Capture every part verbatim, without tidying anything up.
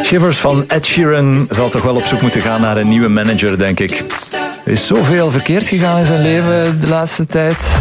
Shivers van Ed Sheeran zal toch wel op zoek moeten gaan naar een nieuwe manager, denk ik. Er is zoveel verkeerd gegaan in zijn leven de laatste tijd.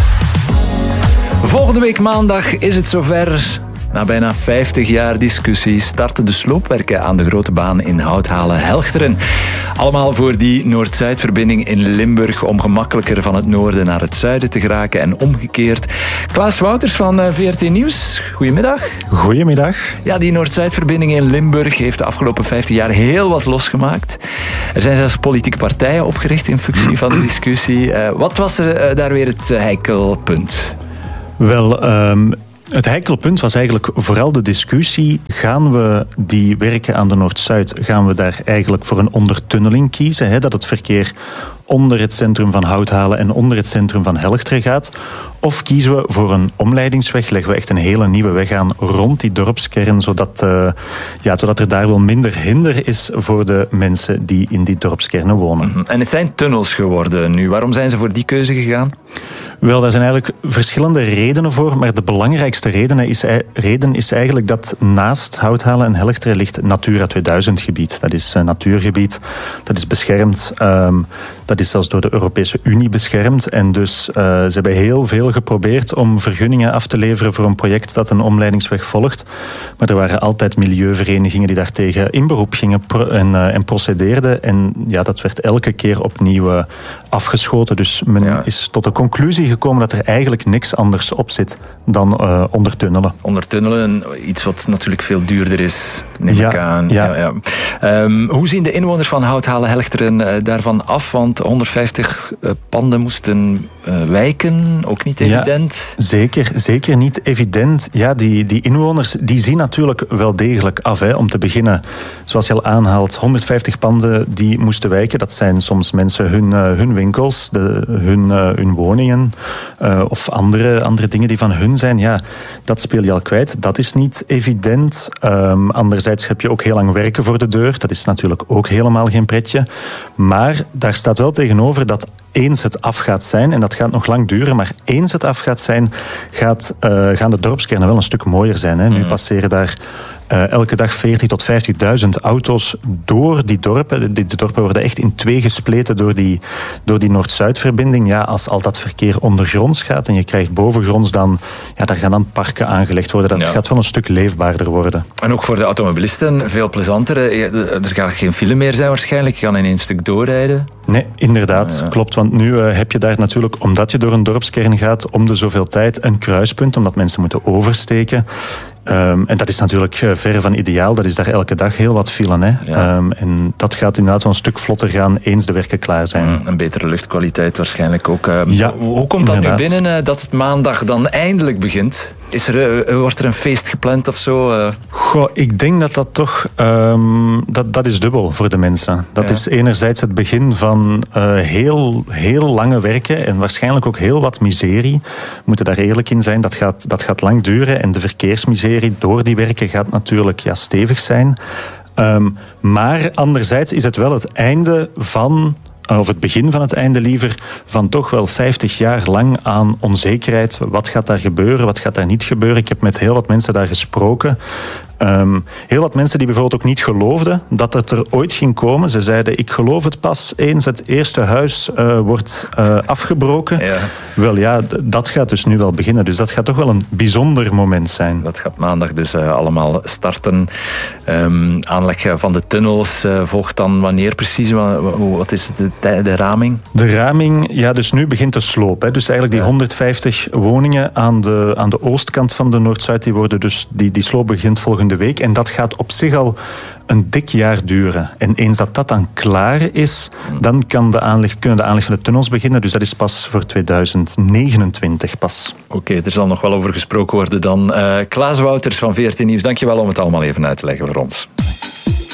Volgende week maandag is het zover. Na bijna vijftig jaar discussie starten de sloopwerken aan de grote baan in Houthalen-Helchteren. Allemaal voor die Noord-Zuid-verbinding in Limburg om gemakkelijker van het noorden naar het zuiden te geraken en omgekeerd. Klaas Wouters van V R T Nieuws, goedemiddag. Goedemiddag. Ja, die Noord-Zuid-verbinding in Limburg heeft de afgelopen vijftig jaar heel wat losgemaakt. Er zijn zelfs politieke partijen opgericht in functie van de discussie. Uh, wat was er uh, daar weer het uh, heikelpunt? Wel... Um... Het heikelpunt was eigenlijk vooral de discussie. Gaan we die werken aan de Noord-Zuid, gaan we daar eigenlijk voor een ondertunneling kiezen? Hè, dat het verkeer onder het centrum van Houthalen en onder het centrum van Helchteren gaat? Of kiezen we voor een omleidingsweg, leggen we echt een hele nieuwe weg aan rond die dorpskern, zodat, uh, ja, zodat er daar wel minder hinder is voor de mensen die in die dorpskernen wonen. Mm-hmm. En het zijn tunnels geworden nu. Waarom zijn ze voor die keuze gegaan? Wel, daar zijn eigenlijk verschillende redenen voor, maar de belangrijkste reden is, reden is eigenlijk dat naast Houthalen en Helchteren ligt Natura tweeduizend gebied. Dat is een natuurgebied, dat is beschermd, um, dat is zelfs door de Europese Unie beschermd. En dus uh, ze hebben heel veel geprobeerd om vergunningen af te leveren voor een project dat een omleidingsweg volgt. Maar er waren altijd milieuverenigingen die daartegen in beroep gingen pro- en, uh, en procedeerden. En ja, dat werd elke keer opnieuw uh, afgeschoten. Dus men ja. is tot de conclusie gekomen dat er eigenlijk niks anders op zit dan uh, ondertunnelen. Ondertunnelen, iets wat natuurlijk veel duurder is, neem ja, ik aan. Ja. Ja, ja. Um, hoe zien de inwoners van Houthalen-Helchteren uh, daarvan af? Want honderdvijftig uh, panden moesten uh, wijken, ook niet evident. Ja, zeker, zeker niet evident. Ja, die, die inwoners die zien natuurlijk wel degelijk af. Hè. Om te beginnen, zoals je al aanhaalt, honderdvijftig panden die moesten wijken. Dat zijn soms mensen hun, uh, hun winkels, de, hun, uh, hun woningen uh, of andere, andere dingen die van hun zijn. Ja, dat speel je al kwijt. Dat is niet evident. Um, anderzijds heb je ook heel lang werken voor de deur. Dat is natuurlijk ook helemaal geen pretje. Maar daar staat wel tegenover dat eens het af gaat zijn, en dat gaat nog lang duren, maar eens het af gaat zijn, gaat, uh, gaan de dorpskernen wel een stuk mooier zijn. Hè. Nu mm. passeren daar uh, elke dag veertig tot vijftigduizend auto's door die dorpen. Die, die dorpen worden echt in twee gespleten door die, door die Noord-Zuid-verbinding. Ja, als al dat verkeer ondergronds gaat en je krijgt bovengronds, dan ja, daar gaan dan parken aangelegd worden. Dat ja. gaat wel een stuk leefbaarder worden. En ook voor de automobilisten veel plezanter. Er gaat geen file meer zijn waarschijnlijk. Je kan in één stuk doorrijden. Nee, inderdaad, ja. klopt. Want nu uh, heb je daar natuurlijk, omdat je door een dorpskern gaat, om de zoveel tijd een kruispunt, omdat mensen moeten oversteken. Um, en dat is natuurlijk uh, verre van ideaal. Dat is daar elke dag heel wat file. Hè? Ja. Um, en dat gaat inderdaad wel een stuk vlotter gaan eens de werken klaar zijn. Mm, een betere luchtkwaliteit waarschijnlijk ook. Uh, ja, hoe komt dat inderdaad. nu binnen uh, dat het maandag dan eindelijk begint? Is er, uh, wordt er een feest gepland of zo? Uh? Goh, ik denk dat dat toch... Um, dat, dat is dubbel voor de mensen. Dat ja. is enerzijds het begin van uh, heel, heel lange werken en waarschijnlijk ook heel wat miserie. We moeten daar eerlijk in zijn. Dat gaat, dat gaat lang duren en de verkeersmiserie door die werken gaat natuurlijk ja, stevig zijn. Um, maar anderzijds is het wel het einde van... of het begin van het einde liever, van toch wel vijftig jaar lang aan onzekerheid. Wat gaat daar gebeuren, wat gaat daar niet gebeuren? Ik heb met heel wat mensen daar gesproken. Um, heel wat mensen die bijvoorbeeld ook niet geloofden dat het er ooit ging komen. Ze zeiden, ik geloof het pas eens het eerste huis uh, wordt uh, afgebroken. Ja. Wel ja, d- dat gaat dus nu wel beginnen. Dus dat gaat toch wel een bijzonder moment zijn. Dat gaat maandag dus uh, allemaal starten. Um, aanleg van de tunnels uh, volgt dan wanneer precies? Wat is het, de, de raming? De raming, ja, dus nu begint de sloop. Hè. Dus eigenlijk die ja. honderdvijftig woningen aan de, aan de oostkant van de Noord-Zuid, die worden dus, die, die sloop begint volgende week. En dat gaat op zich al een dik jaar duren. En eens dat dat dan klaar is, dan kan de aanleg, kunnen de aanleg van de tunnels beginnen. Dus dat is pas voor tweeduizend negenentwintig pas. Oké, okay, er zal nog wel over gesproken worden dan. Uh, Klaas Wouters van V R T Nieuws, dankjewel om het allemaal even uit te leggen voor ons.